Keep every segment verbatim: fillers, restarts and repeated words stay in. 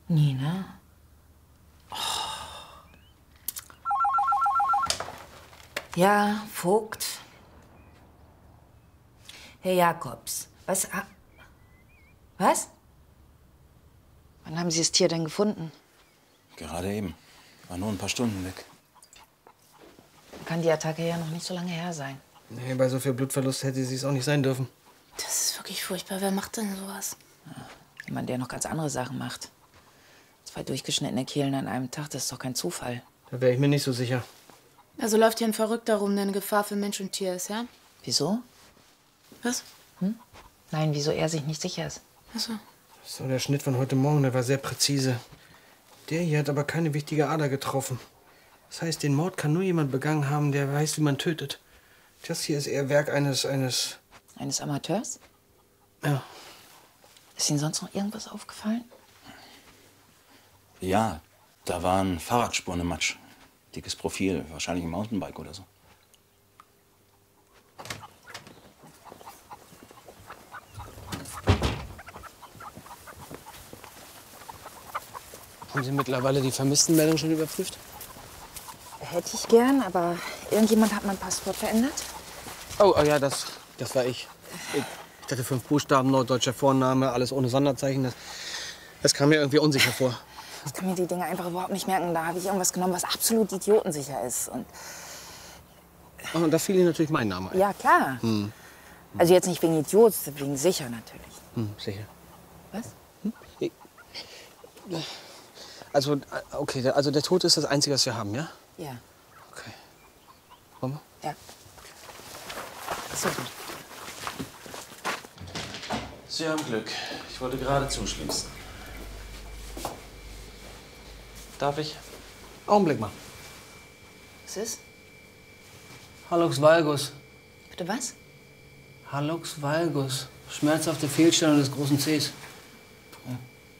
Nie, ne? Oh. Ja, Vogt. Herr Jakobs, was... Was? Wann haben Sie das Tier denn gefunden? Gerade eben. War nur ein paar Stunden weg. Kann die Attacke ja noch nicht so lange her sein. Nee, bei so viel Blutverlust hätte sie es auch nicht sein dürfen. Das ist wirklich furchtbar. Wer macht denn sowas? Ja, jemand, der noch ganz andere Sachen macht. Zwei durchgeschnittene Kehlen an einem Tag, das ist doch kein Zufall. Da wäre ich mir nicht so sicher. Also läuft hier ein Verrückter rum, der eine Gefahr für Mensch und Tier ist, ja? Wieso? Was? Hm? Nein, wieso er sich nicht sicher ist. Ach so. So, der Schnitt von heute Morgen, der war sehr präzise. Der hier hat aber keine wichtige Ader getroffen. Das heißt, den Mord kann nur jemand begangen haben, der weiß, wie man tötet. Das hier ist eher Werk eines... eines... Eines Amateurs? Ja. Ist Ihnen sonst noch irgendwas aufgefallen? Ja, da waren Fahrradspuren im Matsch. Dickes Profil, wahrscheinlich ein Mountainbike oder so. Haben Sie mittlerweile die Vermisstenmeldung schon überprüft? Hätte ich gern, aber irgendjemand hat mein Passwort verändert. Oh, oh ja, das, das war ich. ich. Ich hatte fünf Buchstaben, norddeutscher Vorname, alles ohne Sonderzeichen. Das, das kam mir irgendwie unsicher vor. Ich kann mir die Dinge einfach überhaupt nicht merken. Da habe ich irgendwas genommen, was absolut idiotensicher ist. Und, oh, und da fiel Ihnen natürlich mein Name ein. ja, klar. Hm. Also jetzt nicht wegen Idiot, wegen sicher natürlich. Hm, sicher. Was? Hm? Ich, also, okay, also der Tod ist das Einzige, was wir haben, ja? Ja. Okay. Wollen wir? Ja. So. Sie haben Glück. Ich wollte gerade zuschließen. Darf ich? Augenblick mal. Was ist? Hallux valgus. Bitte was? Hallux valgus. Schmerzhafte Fehlstellung des großen Zehs. Oh.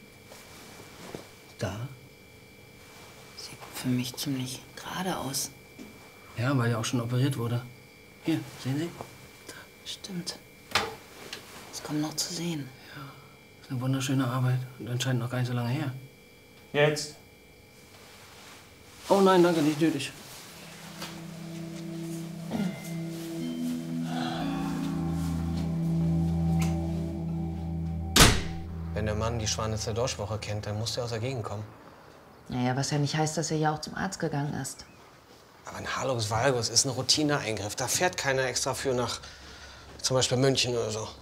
Da? Sieht für mich ziemlich gerade aus. Ja, weil ja auch schon operiert wurde. Hier, sehen Sie? Da, stimmt. Das kommt noch zu sehen. Ja, das ist eine wunderschöne Arbeit und anscheinend noch gar nicht so lange her. Jetzt? Oh nein, danke, nicht nötig. Wenn der Mann die Schwanitzer Dorschwoche kennt, dann muss der aus der Gegend kommen. Naja, was ja nicht heißt, dass er ja auch zum Arzt gegangen ist. Aber ein Hallux valgus ist ein Routineeingriff. Da fährt keiner extra für nach zum Beispiel München oder so.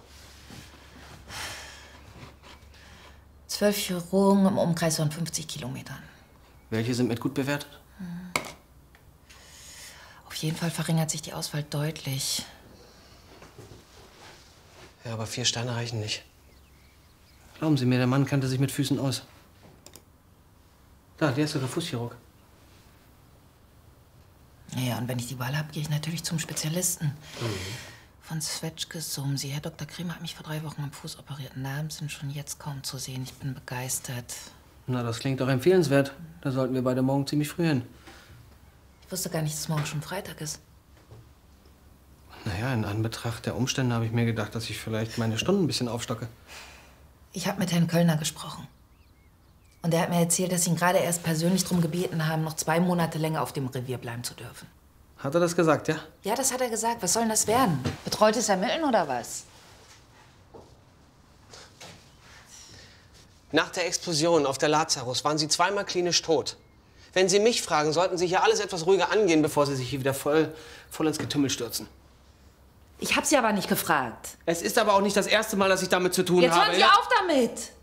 Zwölf Chirurgen im Umkreis von fünfzig Kilometern. Welche sind mit gut bewertet? Hm. Auf jeden Fall verringert sich die Auswahl deutlich. Ja, aber vier Sterne reichen nicht. Glauben Sie mir, der Mann kannte sich mit Füßen aus. Da, der ist sogar Fußchirurg. Naja, und wenn ich die Wahl habe, gehe ich natürlich zum Spezialisten. Mhm. Von Svetschke-Sumsi. Herr Doktor Kremer hat mich vor drei Wochen am Fuß operiert. Narben sind schon jetzt kaum zu sehen. Ich bin begeistert. Na, das klingt doch empfehlenswert. Da sollten wir beide morgen ziemlich früh hin. Ich wusste gar nicht, dass morgen schon Freitag ist. Naja, in Anbetracht der Umstände habe ich mir gedacht, dass ich vielleicht meine Stunden ein bisschen aufstocke. Ich habe mit Herrn Kölner gesprochen. Und er hat mir erzählt, dass Sie ihn gerade erst persönlich darum gebeten haben, noch zwei Monate länger auf dem Revier bleiben zu dürfen. Hat er das gesagt, ja? Ja, das hat er gesagt. Was soll denn das werden? Betreutes Ermitteln oder was? Nach der Explosion auf der Lazarus waren Sie zweimal klinisch tot. Wenn Sie mich fragen, sollten Sie hier alles etwas ruhiger angehen, bevor Sie sich hier wieder voll, voll ins Getümmel stürzen. Ich habe Sie aber nicht gefragt. Es ist aber auch nicht das erste Mal, dass ich damit zu tun Jetzt habe. hören Sie ja? auf damit!